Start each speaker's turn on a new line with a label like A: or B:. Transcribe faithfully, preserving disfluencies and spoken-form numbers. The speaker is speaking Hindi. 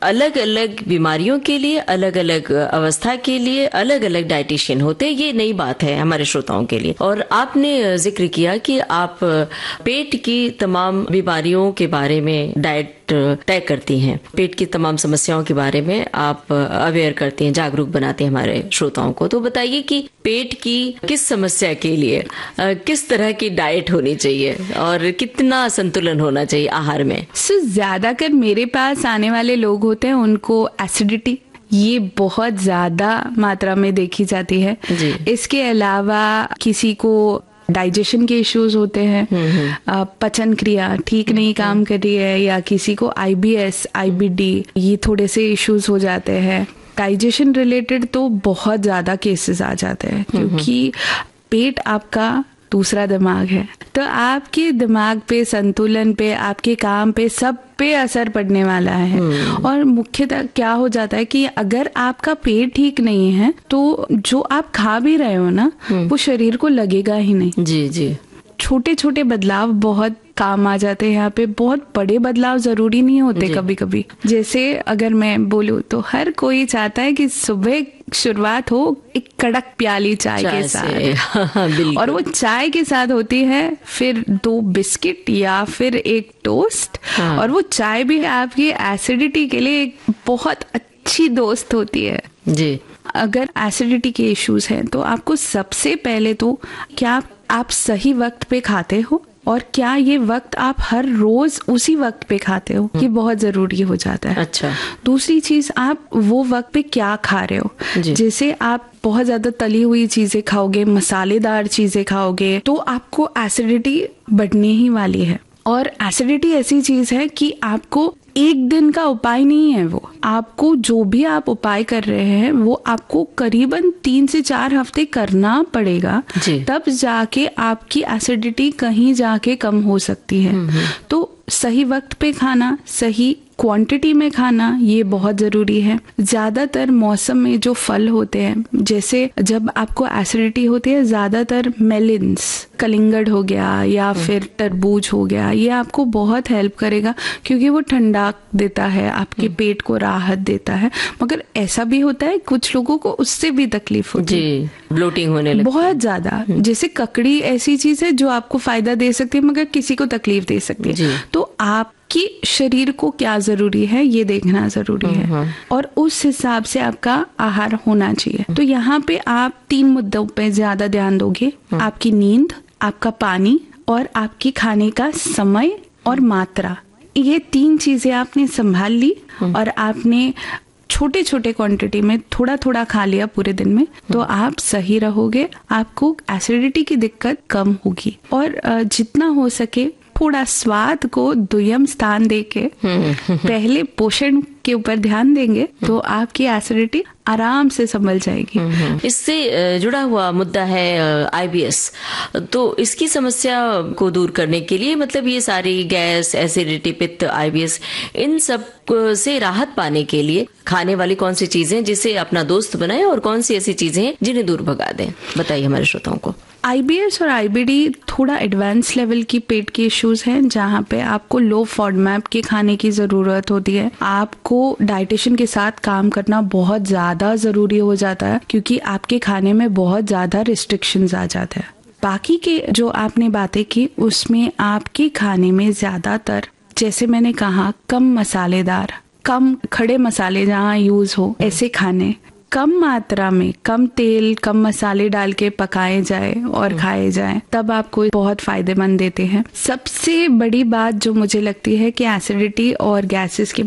A: अलग अलग बीमारियों के लिए, अलग अलग अवस्था के लिए अलग अलग डाइटिशियन होते हैं। ये नई बात है हमारे श्रोताओं के लिए। और आपने जिक्र किया कि आप पेट की तमाम बीमारियों के बारे में डाइट तय करती हैं, पेट की तमाम समस्याओं के बारे में आप अवेयर करती हैं, जागरूक बनाते हैं हमारे श्रोताओं को। तो बताइए कि पेट की किस समस्या के लिए किस तरह की डाइट होनी चाहिए और कितना संतुलन होना चाहिए आहार में?
B: सो ज्यादातर मेरे पास आने वाले लोग होते हैं, उनको एसिडिटी ये बहुत ज्यादा मात्रा में देखी जाती है। इसके अलावा किसी को डाइजेशन के इश्यूज होते हैं, पचन क्रिया ठीक नहीं काम कर रही है, या किसी को आईबीएस, आईबीडी ये थोड़े से इश्यूज हो जाते हैं। डाइजेशन रिलेटेड तो बहुत ज्यादा केसेस आ जाते हैं, क्योंकि पेट आपका दूसरा दिमाग है, तो आपके दिमाग पे, संतुलन पे, आपके काम पे, सब पे असर पड़ने वाला है। और मुख्यतः क्या हो जाता है कि अगर आपका पेट ठीक नहीं है तो जो आप खा भी रहे हो ना, वो शरीर को लगेगा ही नहीं।
A: जी जी।
B: छोटे छोटे बदलाव बहुत काम आ जाते हैं यहाँ पे, बहुत बड़े बदलाव जरूरी नहीं होते कभी कभी। जैसे अगर मैं बोलूँ तो हर कोई चाहता है कि सुबह शुरुआत हो एक कड़क प्याली चाय, चाय के साथ, और वो चाय के साथ होती है फिर दो बिस्किट या फिर एक टोस्ट। हाँ। और वो चाय भी आपकी एसिडिटी के लिए एक बहुत अच्छी दोस्त होती है।
A: जी।
B: अगर एसिडिटी के इश्यूज हैं तो आपको सबसे पहले तो क्या आप सही वक्त पे खाते हो, और क्या ये वक्त आप हर रोज उसी वक्त पे खाते हो, ये बहुत जरूरी हो जाता है।
A: अच्छा।
B: दूसरी चीज, आप वो वक्त पे क्या खा रहे हो। जैसे आप बहुत ज्यादा तली हुई चीजें खाओगे, मसालेदार चीजें खाओगे, तो आपको एसिडिटी बढ़ने ही वाली है। और एसिडिटी ऐसी चीज है कि आपको एक दिन का उपाय नहीं है, वो आपको जो भी आप उपाय कर रहे हैं वो आपको करीबन तीन से चार हफ्ते करना पड़ेगा, तब जाके आपकी एसिडिटी कहीं जाके कम हो सकती है। तो सही वक्त पे खाना, सही क्वांटिटी में खाना, ये बहुत जरूरी है। ज्यादातर मौसम में जो फल होते हैं, जैसे जब आपको एसिडिटी होती है, ज्यादातर मेलिन्स, कलिंगड़ हो गया या फिर तरबूज हो गया, ये आपको बहुत हेल्प करेगा, क्योंकि वो ठंडा देता है, आपके पेट को राहत देता है। मगर ऐसा भी होता है कुछ लोगों को उससे भी तकलीफ होती है,
A: ब्लोटिंग होने लगती है
B: बहुत ज्यादा। जैसे ककड़ी ऐसी चीज है जो आपको फायदा दे सकती है मगर किसी को तकलीफ दे सकती है। तो आपकी शरीर को क्या जरूरी है ये देखना जरूरी है, और उस हिसाब से आपका आहार होना चाहिए। तो यहाँ पे आप तीन मुद्दों पे ज्यादा ध्यान दोगे, आपकी नींद, आपका पानी, और आपकी खाने का समय और मात्रा। ये तीन चीजें आपने संभाल ली और आपने छोटे छोटे क्वांटिटी में थोड़ा थोड़ा खा लिया पूरे दिन में, तो आप सही रहोगे, आपको एसिडिटी की दिक्कत कम होगी। और जितना हो सके थोड़ा स्वाद को दुय्यम स्थान देके पहले पोषण के ऊपर ध्यान देंगे तो आपकी एसिडिटी आराम से संभल जाएगी।
A: इससे जुड़ा हुआ मुद्दा है आईबीएस। तो इसकी समस्या को दूर करने के लिए, मतलब ये सारी गैस, एसिडिटी, पित्त, आईबीएस, इन सब से राहत पाने के लिए खाने वाली कौन सी चीजें जिसे अपना दोस्त बनाए और कौन सी ऐसी चीजें हैं जिन्हें दूर भगा दें, बताइए हमारे श्रोताओं को।
B: आईबीएस और आईबीडी थोड़ा एडवांस लेवल की पेट के इश्यूज हैं, जहाँ पे आपको लो फॉडमैप के खाने की जरूरत होती है। आपको डाइटिशियन के साथ काम करना बहुत ज्यादा जरूरी हो जाता है, क्योंकि आपके खाने में बहुत ज्यादा रिस्ट्रिक्शंस आ जाते हैं। बाकी के जो आपने बातें की उसमें आपके खाने में ज्यादातर, जैसे मैंने कहा, कम मसालेदार, कम खड़े मसाले जहाँ यूज हो, ऐसे खाने, कम मात्रा में, कम तेल, कम मसाले डाल के पकाए जाए और खाए जाए, तब आपको बहुत फायदेमंद देते हैं। सबसे बड़ी बात जो मुझे लगती है कि एसिडिटी और गैसेस के